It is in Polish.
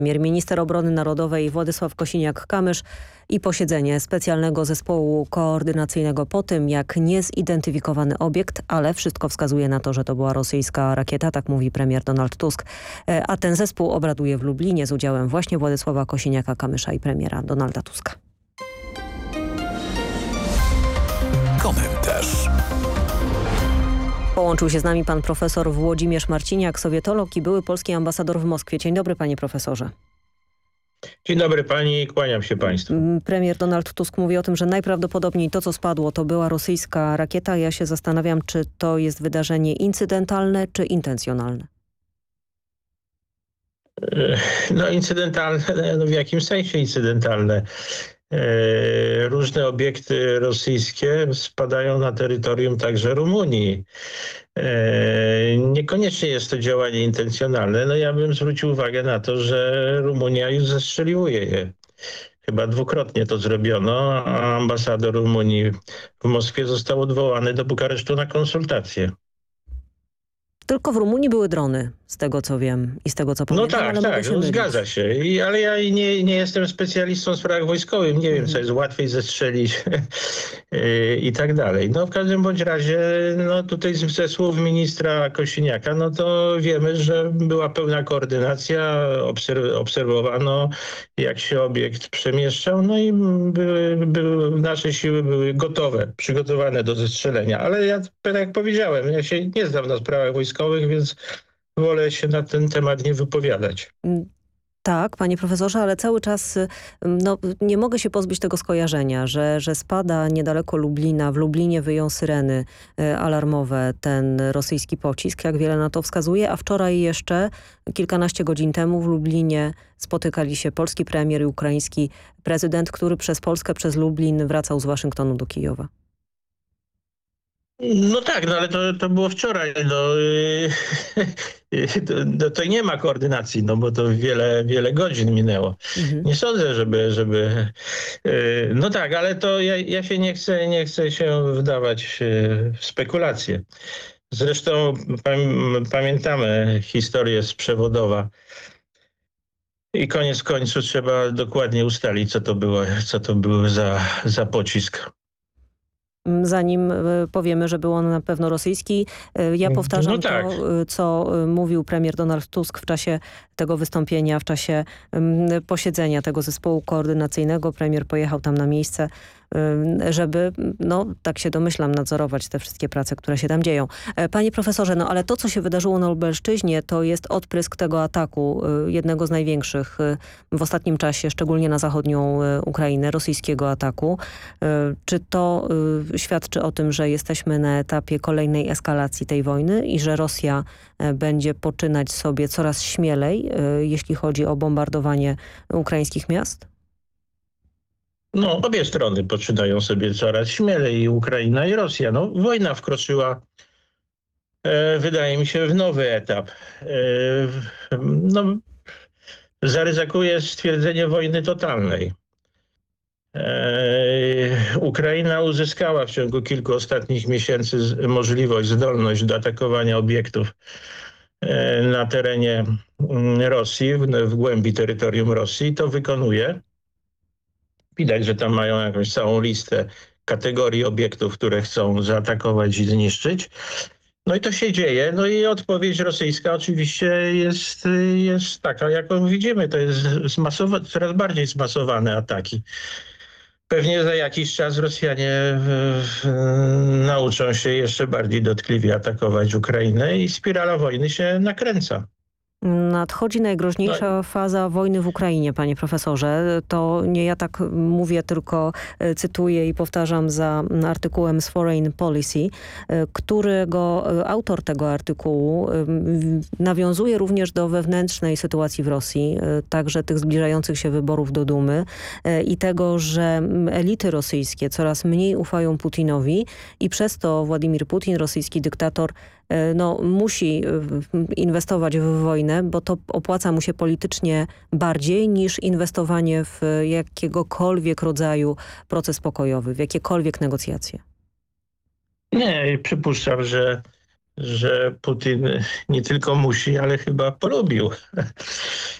Minister Obrony Narodowej Władysław Kosiniak-Kamysz i posiedzenie specjalnego zespołu koordynacyjnego po tym, jak niezidentyfikowany obiekt, ale wszystko wskazuje na to, że to była rosyjska rakieta, tak mówi premier Donald Tusk. A ten zespół obraduje w Lublinie z udziałem właśnie Władysława Kosiniaka-Kamysza i premiera Donalda Tuska. Komentarz. Połączył się z nami pan profesor Włodzimierz Marciniak, sowietolog i były polski ambasador w Moskwie. Dzień dobry, panie profesorze. Dzień dobry pani, kłaniam się państwu. Premier Donald Tusk mówi o tym, że najprawdopodobniej to, co spadło, to była rosyjska rakieta. Ja się zastanawiam, czy to jest wydarzenie incydentalne, czy intencjonalne? No incydentalne, no w jakim sensie incydentalne? Różne obiekty rosyjskie spadają na terytorium także Rumunii. Niekoniecznie jest to działanie intencjonalne. No ja bym zwrócił uwagę na to, że Rumunia już zestrzeliwuje je. Chyba dwukrotnie to zrobiono, a ambasador Rumunii w Moskwie został odwołany do Bukaresztu na konsultacje. Tylko w Rumunii były drony, z tego co wiem i z tego co pamiętam. No tak, no, zgadza się. Ale ja nie jestem specjalistą w sprawach wojskowych. Nie wiem, co jest łatwiej zestrzelić i tak dalej. No w każdym bądź razie, no tutaj ze słów ministra Kosiniaka, no to wiemy, że była pełna koordynacja, obserwowano jak się obiekt przemieszczał, no i nasze siły były gotowe, przygotowane do zestrzelenia. Ale ja, tak jak powiedziałem, ja się nie znam na sprawach wojskowych, więc wolę się na ten temat nie wypowiadać. Tak, panie profesorze, ale cały czas nie mogę się pozbyć tego skojarzenia, że spada niedaleko Lublina, w Lublinie wyją syreny alarmowe ten rosyjski pocisk, jak wiele na to wskazuje, a wczoraj jeszcze, kilkanaście godzin temu w Lublinie spotykali się polski premier i ukraiński prezydent, który przez Polskę, przez Lublin wracał z Waszyngtonu do Kijowa. No tak, no ale to było wczoraj. To nie ma koordynacji, no bo to wiele godzin minęło. Nie sądzę, żeby... No tak, ale to ja się nie chcę się wdawać w spekulacje. Zresztą pamiętamy historię z Przewodowa. I koniec końców trzeba dokładnie ustalić, co to był za pocisk. Zanim powiemy, że był on na pewno rosyjski. Ja powtarzam to, co mówił premier Donald Tusk w czasie tego wystąpienia, w czasie posiedzenia tego zespołu koordynacyjnego. Premier pojechał tam na miejsce, żeby, tak się domyślam, nadzorować te wszystkie prace, które się tam dzieją. Panie profesorze, ale to, co się wydarzyło na Lubelszczyźnie, to jest odprysk tego ataku, jednego z największych w ostatnim czasie, szczególnie na zachodnią Ukrainę, rosyjskiego ataku. Czy to świadczy o tym, że jesteśmy na etapie kolejnej eskalacji tej wojny i że Rosja będzie poczynać sobie coraz śmielej, jeśli chodzi o bombardowanie ukraińskich miast? No, obie strony poczynają sobie coraz śmielej, i Ukraina, i Rosja. No, wojna wkroczyła, wydaje mi się, w nowy etap. Zaryzykuję stwierdzenie wojny totalnej. Ukraina uzyskała w ciągu kilku ostatnich miesięcy zdolność do atakowania obiektów na terenie Rosji, w głębi terytorium Rosji. To wykonuje. Widać, że tam mają jakąś całą listę kategorii obiektów, które chcą zaatakować i zniszczyć. No i to się dzieje. No i odpowiedź rosyjska oczywiście jest taka, jaką widzimy. To jest coraz bardziej zmasowane ataki. Pewnie za jakiś czas Rosjanie nauczą się jeszcze bardziej dotkliwie atakować Ukrainę i spirala wojny się nakręca. Nadchodzi najgroźniejsza faza wojny w Ukrainie, panie profesorze. To nie ja tak mówię, tylko cytuję i powtarzam za artykułem z Foreign Policy, którego autor tego artykułu nawiązuje również do wewnętrznej sytuacji w Rosji, także tych zbliżających się wyborów do Dumy i tego, że elity rosyjskie coraz mniej ufają Putinowi i przez to Władimir Putin, rosyjski dyktator, musi inwestować w wojnę, bo to opłaca mu się politycznie bardziej niż inwestowanie w jakiegokolwiek rodzaju proces pokojowy, w jakiekolwiek negocjacje. Nie, przypuszczam, że Putin nie tylko musi, ale chyba polubił